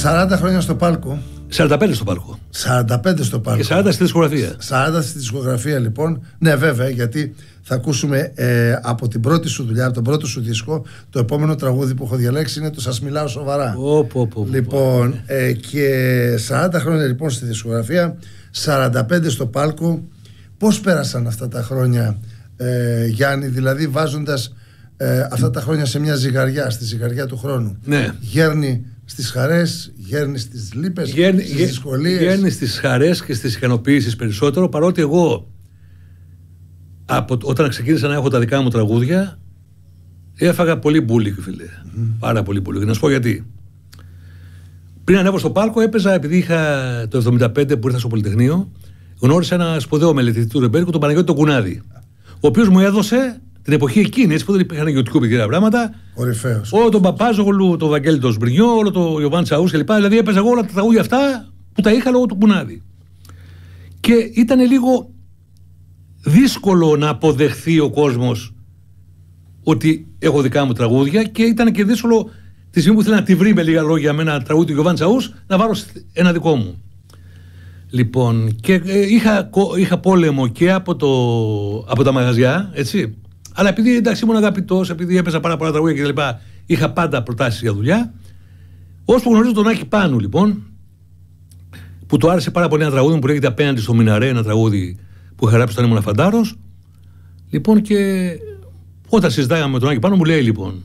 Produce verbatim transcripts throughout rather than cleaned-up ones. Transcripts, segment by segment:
σαράντα χρόνια στο πάλκο. σαράντα πέντε στο πάλκο. σαράντα πέντε στο πάλκο. Και σαράντα στη δισκογραφία. σαράντα στη δισκογραφία, λοιπόν. Ναι, βέβαια, γιατί θα ακούσουμε ε, από την πρώτη σου δουλειά, από τον πρώτο σου δίσκο, το επόμενο τραγούδι που έχω διαλέξει είναι το «Σας μιλάω σοβαρά». Oh, oh, oh, λοιπόν, oh, ε, και σαράντα χρόνια λοιπόν στη δισκογραφία, σαράντα πέντε στο πάλκο. Πώς πέρασαν αυτά τα χρόνια, ε, Γιάννη, δηλαδή βάζοντας ε, αυτά τα χρόνια σε μια ζυγαριά, στη ζυγαριά του χρόνου? Ναι. Γέρνει στις χαρές, γέρνει στις λύπες, Γέρνει, στις δυσκολίες. Γέρνει στις χαρές και στις ικανοποιήσεις περισσότερο, παρότι εγώ από, όταν ξεκίνησα να έχω τα δικά μου τραγούδια έφαγα πολύ μπούλικ, φίλε. Mm. Πάρα πολύ μπούλικ. Να σου πω γιατί. Πριν ανέβω στο πάλκο έπαιζα, επειδή είχα το εβδομήντα πέντε που ήρθα στο Πολυτεχνείο, γνώρισα ένα σπουδαίο μελετητή του ρεμπέρικου, τον Παναγιώτη τον Κουνάδη, ο οποίος μου έδωσε την εποχή εκείνη, έτσι που δεν υπήρχαν YouTube και τέτοια πράγματα. Κορυφαίος. Όλο τον Παπάζογλου, τον Βαγγέλη τον Σμπρινιό, όλο τον Ιωβάν Τσαούς κλπ. Δηλαδή έπαιζα εγώ όλα τα τραγούδια αυτά που τα είχα λόγω του Κουνάδη. Και ήταν λίγο δύσκολο να αποδεχθεί ο κόσμος ότι έχω δικά μου τραγούδια, και ήταν και δύσκολο τη στιγμή που ήθελα να τη βρει με λίγα λόγια με ένα τραγούδι του Ιωβάν Τσαούς να βάλω ένα δικό μου. Λοιπόν, και ε, είχα, είχα πόλεμο και από, το, από τα μαγαζιά, έτσι. Αλλά επειδή εντάξει ήμουν αγαπητός, επειδή έπαιζα πάρα πολλά τραγούδια κτλ., είχα πάντα προτάσεις για δουλειά. Ώσπου γνωρίζω τον Άκη Πάνου, λοιπόν, που του άρεσε πάρα πολύ ένα τραγούδι που λέγεται «Απέναντι στο Μιναρέ», ένα τραγούδι που είχα γράψει όταν ήμουν φαντάρος. Λοιπόν, και όταν συζητάγαμε με τον Άκη Πάνου, μου λέει λοιπόν.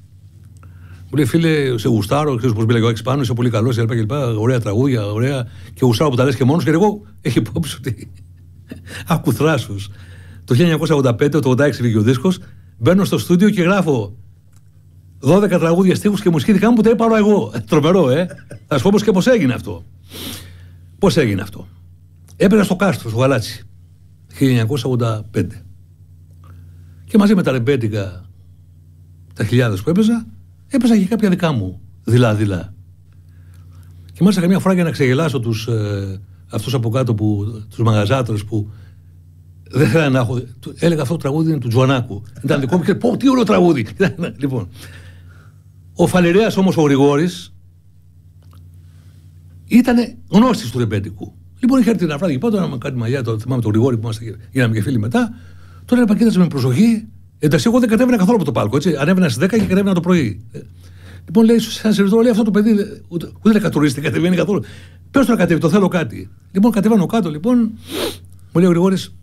Μου λέει, φίλε, σε γουστάρω, ξέρεις πώς μιλάει ο Άκης Πάνου, είσαι πολύ καλός κλπ. Ωραία τραγούδια, ωραία. Και γουστάρω που τα λες και μόνος. Και εγώ έχει υπόψη ότι. Άκου θράσους. Το χίλια εννιακόσια ογδόντα πέντε, το ογδόντα έξι βγήκε ο δίσκος, μπαίνω στο στούντιο και γράφω δώδεκα τραγούδια στίχους και μουσική δικά μου που τα είπα εγώ. Τρομερό, ε! Θα σου πω όμως και πώς έγινε αυτό. Πώς έγινε αυτό. Έπαιζα στο Κάστρο, στο Γαλάτσι, χίλια εννιακόσια ογδόντα πέντε. Και μαζί με τα ρεμπέτικα, τα χιλιάδες που έπαιζα, έπαιζα και κάποια δικά μου, δειλά-δειλά. Και μάλιστα καμιά φορά για να ξεγελάσω τους, ε, αυτούς από κάτω, που, τους μαγαζάτρες που δεν θέλανε να έχω. Έλεγα αυτό το τραγούδι είναι του Τζουανάκου. Ήταν δικό μου και πω, τι ωραίο τραγούδι. Λοιπόν, ο Φαλιρέας όμως ο Γρηγόρης ήταν γνώστης του ρεμπέτικου. Λοιπόν, είχε έρθει ένα βράδυ πάντα να με κάνει μαλλιά, το θυμάμαι τον Γρηγόρη που είμαστε, γίναμε και φίλοι μετά. Τώρα έλεγα, κοίταζε με προσοχή. Εντάξει, εγώ δεν κατέβαινα καθόλου από το πάλκο. Έτσι. Ανέβαινα στις δέκα και κατέβαινα το πρωί. Λοιπόν, λέει, σαν σερβιτόρο, λέει αυτό το παιδί, ούτε, ούτε είναι κατουρίστη, κατεβαίνει καθόλου. Πες το να κατέβει, το θέλω κάτι. Λοιπόν, κατεβαίνω κάτω, λοιπόν, μου λέει ο Γρηγόρης,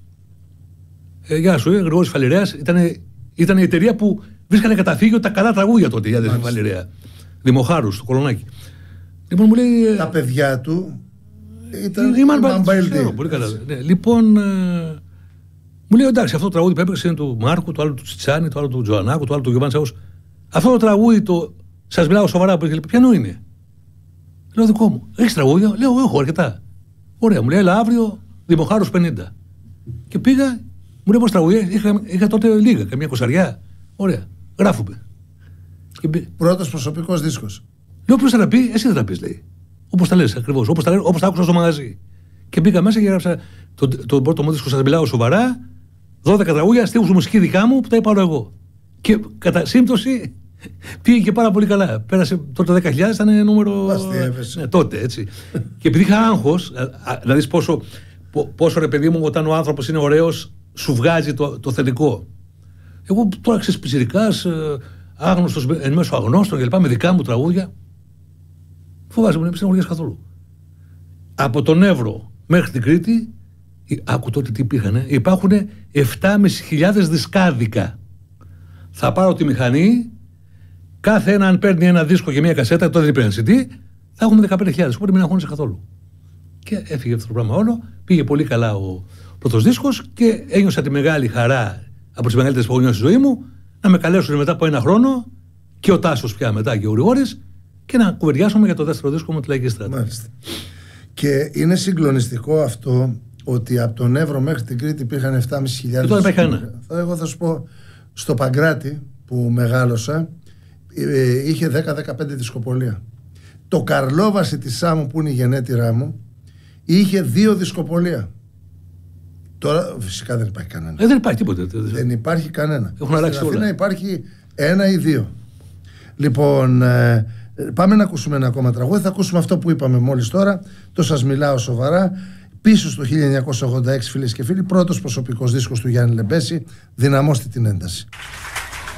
ε, γεια σου, ε, Γρηγόρης Φαλιρέας, ήταν, ήταν η εταιρεία που βρίσκανε καταφύγιο τα καλά τραγούδια τότε, για την Φαλιρέα. Δημοχάρους, στο Κολονάκι. Λοιπόν, μου λέει. Τα παιδιά του ήταν. Η Μαμπαελτή. Πολύ καλά. Ναι, λοιπόν. Ε, μου λέει, εντάξει, αυτό το τραγούδι που έπαιξε είναι του Μάρκου, το άλλο του Τσιτσάνη, το άλλο του Τζοανάκου, το άλλο του Γιωβάν Τσαούς. Αυτό το τραγούδι, το σας μιλάω σοβαρά, που είχε, ποιανού είναι? Λέω, δικό μου. Έχεις τραγούδια? Λέω, έχω αρκετά. Ωραία, μου λέει, έλα αύριο, Δημοχάρους πενήντα. Και πήγα, μου λέει, πώς τραγούδια? Είχα, είχα τότε λίγα, καμία κοσαριά. Ωραία, γράφουμε. Πρώτος προσωπικός δίσκος. Λέω, ποιος θα τα πει? Εσύ θα τα πεις, λέει. Όπως τα λες ακριβώς, όπως τα, όπως τα άκουσα στο μαγαζί. Και πήγα μέσα και έγραψα τον το πρώτο μου δίσκο, σας μιλάω σοβαρά, δώδεκα τραγούδια, στίχους μουσική δικά μου που τα είπα εγώ. Και κατά σύμπτωση πήγε και πάρα πολύ καλά. Πέρασε τότε δέκα χιλιάδες, ήταν νούμερο. Ναι, τότε έτσι. Και επειδή είχα άγχος, να δεις πόσο, πόσο ρε παιδί μου, όταν ο άνθρωπος είναι ωραίος, σου βγάζει το, το θετικό. Εγώ τώρα ξέρεις, πιτσιρικάς, άγνωστος εν μέσω αγνώστων κλπ. Με δικά μου τραγούδια. Φοβάσαι, μου δεν είναι καθόλου. Από τον Εύρο μέχρι την Κρήτη, άκου τότε τι υπήρχαν, υπάρχουν επτάμισι χιλιάδες δισκάδικα. Θα πάρω τη μηχανή, κάθε ένα αν παίρνει ένα δίσκο και μία κασέτα, τότε δεν υπήρχαν σι ντι, θα έχουμε δεκαπέντε χιλιάδες, οπότε μην αγχώνεσαι καθόλου. Και έφυγε αυτό το πράγμα όλο, πήγε πολύ καλά ο πρώτος δίσκος και ένιωσα τη μεγάλη χαρά από τις μεγαλύτερες που έχω νιώσει στη ζωή μου να με καλέσουν μετά από ένα χρόνο και ο Τάσος πια μετά και ο Γρηγόρης και να κουβεντιάσουμε για το δεύτερο δίσκο μου, τη Λαϊκή Στράτα. Μάλιστα. Και είναι συγκλονιστικό αυτό ότι από τον Εύρο μέχρι την Κρήτη υπήρχαν επτάμισι χιλιάδες. Και τώρα υπάρχει κανένα. Εγώ θα σου πω, στο Παγκράτη που μεγάλωσα είχε δέκα δεκαπέντε δισκοπολία. Το Καρλόβαση της Σάμου που είναι η γενέτειρά μου είχε δύο δισκοπολία. Τώρα φυσικά δεν υπάρχει κανένα. Ε, δεν υπάρχει τίποτα. Δεν υπάρχει κανένα. Έχουν αλλάξει Στην όλα. Αθήνα υπάρχει ένα ή δύο. Λοιπόν, ε, Πάμε να ακούσουμε ένα ακόμα τραγούδι. Θα ακούσουμε αυτό που είπαμε μόλις τώρα. Το «Σας μιλάω σοβαρά». Πίσω στο χίλια εννιακόσια ογδόντα έξι, φίλες και φίλοι, πρώτος προσωπικός δίσκος του Γιάννη Λεμπέση. Δυναμώστε την ένταση.